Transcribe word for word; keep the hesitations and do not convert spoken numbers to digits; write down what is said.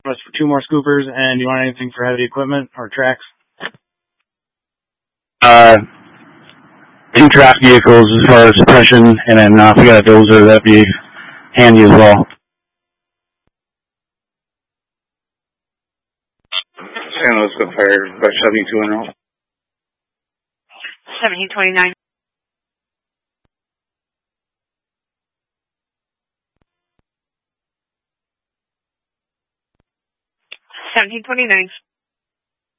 request for two more scoopers, and do you want anything for heavy equipment or tracks? Uh, two track vehicles as far as suppression, and then uh, if we got a dozer, that'd be handy as well. San Luis got fired by seventy-two and out. seventeen twenty-nine. seventeen twenty-nine.